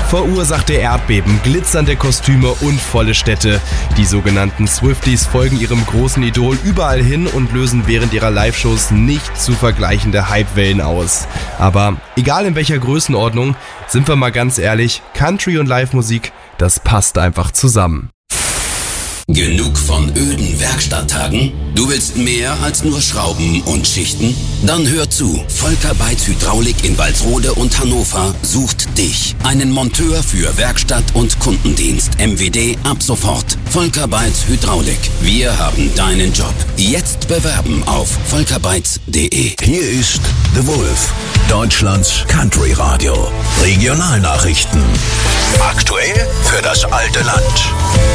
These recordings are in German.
Verursachte Erdbeben, glitzernde Kostüme und volle Städte. Die sogenannten Swifties folgen ihrem großen Idol überall hin und lösen während ihrer Live-Shows nicht zu vergleichende Hypewellen aus. Aber egal in welcher Größenordnung, sind wir mal ganz ehrlich, Country und Live-Musik, das passt einfach zusammen. Genug von öden Werkstatttagen? Du willst mehr als nur Schrauben und Schichten? Dann hör zu. Volker Beitz Hydraulik in Walsrode und Hannover sucht dich. Einen Monteur für Werkstatt und Kundendienst. MWD ab sofort. Volker Beitz Hydraulik. Wir haben deinen Job. Jetzt bewerben auf volkerbeitz.de. Hier ist The Wolf, Deutschlands Country Radio. Regionalnachrichten. Aktuell für das alte Land.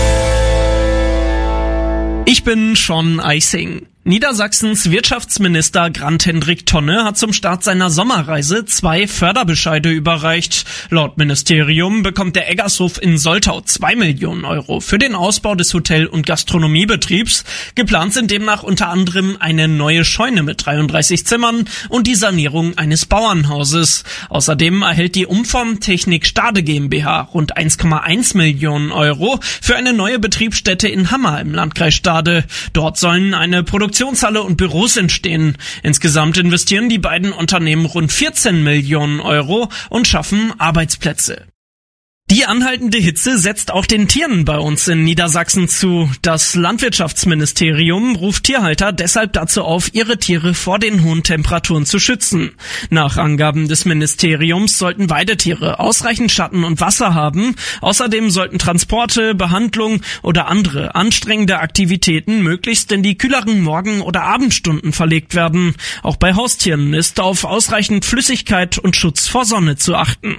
Ich bin Sean Eising. Niedersachsens Wirtschaftsminister Grant-Hendrik Tonne hat zum Start seiner Sommerreise 2 Förderbescheide überreicht. Laut Ministerium bekommt der Eggershof in Soltau 2 Millionen Euro für den Ausbau des Hotel- und Gastronomiebetriebs. Geplant sind demnach unter anderem eine neue Scheune mit 33 Zimmern und die Sanierung eines Bauernhauses. Außerdem erhält die Umformtechnik Stade GmbH rund 1,1 Millionen Euro für eine neue Betriebsstätte in Hammer im Landkreis Stade. Dort sollen eine Produktionshalle und Büros entstehen. Insgesamt investieren die beiden Unternehmen rund 14 Millionen Euro und schaffen Arbeitsplätze. Die anhaltende Hitze setzt auch den Tieren bei uns in Niedersachsen zu. Das Landwirtschaftsministerium ruft Tierhalter deshalb dazu auf, ihre Tiere vor den hohen Temperaturen zu schützen. Nach Angaben des Ministeriums sollten Weidetiere ausreichend Schatten und Wasser haben. Außerdem sollten Transporte, Behandlung oder andere anstrengende Aktivitäten möglichst in die kühleren Morgen- oder Abendstunden verlegt werden. Auch bei Haustieren ist auf ausreichend Flüssigkeit und Schutz vor Sonne zu achten.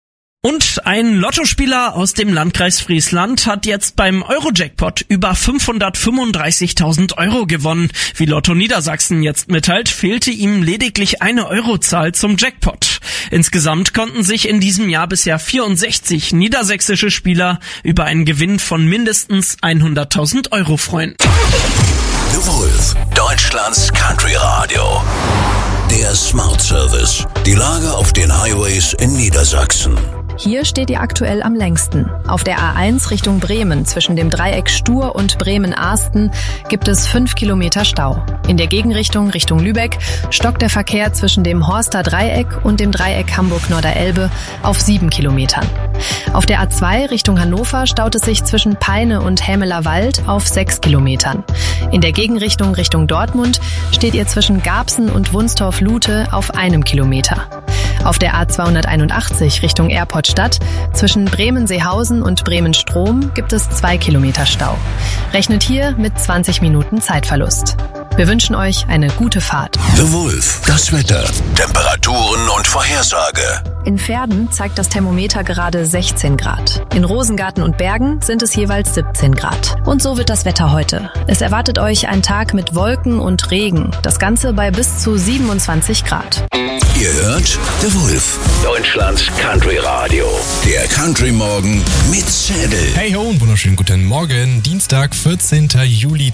Und ein Lottospieler aus dem Landkreis Friesland hat jetzt beim Euro-Jackpot über 535.000 Euro gewonnen. Wie Lotto Niedersachsen jetzt mitteilt, fehlte ihm lediglich eine Eurozahl zum Jackpot. Insgesamt konnten sich in diesem Jahr bisher 64 niedersächsische Spieler über einen Gewinn von mindestens 100.000 Euro freuen. The Wolf, Deutschlands Country Radio. Der Smart Service. Die Lage auf den Highways in Niedersachsen. Hier steht ihr aktuell am längsten. Auf der A1 Richtung Bremen zwischen dem Dreieck Stur und Bremen-Ahsten gibt es 5 Kilometer Stau. In der Gegenrichtung Richtung Lübeck stockt der Verkehr zwischen dem Horster Dreieck und dem Dreieck Hamburg-Norderelbe auf 7 Kilometern. Auf der A2 Richtung Hannover staut es sich zwischen Peine und Hämeler Wald auf 6 Kilometern. In der Gegenrichtung Richtung Dortmund steht ihr zwischen Garbsen und Wunstorf-Lute auf 1 Kilometer. Auf der A281 Richtung Erpoltstadt zwischen Bremen-Seehausen und Bremen-Strom gibt es 2 Kilometer Stau. Rechnet hier mit 20 Minuten Zeitverlust. Wir wünschen euch eine gute Fahrt. The Wolf, das Wetter, Temperaturen und Vorhersage. In Verden zeigt das Thermometer gerade 16 Grad. In Rosengarten und Bergen sind es jeweils 17 Grad. Und so wird das Wetter heute. Es erwartet euch ein Tag mit Wolken und Regen. Das Ganze bei bis zu 27 Grad. Ihr hört The Wolf, Deutschlands Country Radio. Der Country Morgen mit Zedel. Hey ho und wunderschönen guten Morgen. Dienstag, 14. Juli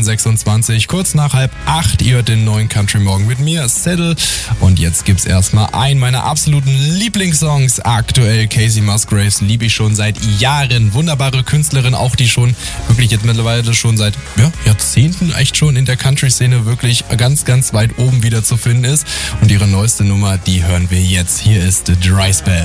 2026, kurz nach 7:30. Ihr hört den neuen Country Morgen mit mir, Zedel. Und jetzt gibt's erstmal einen meiner absoluten Lieblingssongs. Aktuell Casey Musgraves, liebe ich schon seit Jahren. Wunderbare Künstlerin, auch die schon wirklich jetzt mittlerweile schon seit Jahrzehnten echt schon in der Country-Szene wirklich ganz, ganz weit oben wieder zu finden ist. Und ihre neueste Nummer, die hören wir jetzt. Hier ist The Dry Spell.